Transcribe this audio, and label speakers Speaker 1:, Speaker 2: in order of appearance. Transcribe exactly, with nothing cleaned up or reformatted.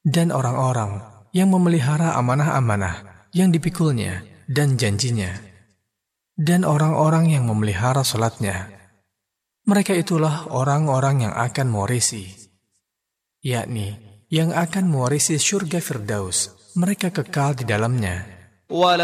Speaker 1: dan orang-orang yang memelihara amanah-amanah yang dipikulnya dan janjinya, dan orang-orang yang memelihara salatnya. Mereka itulah orang-orang yang akan mewarisi, yakni yang akan mewarisi surga Firdaus. Mereka kekal di dalamnya.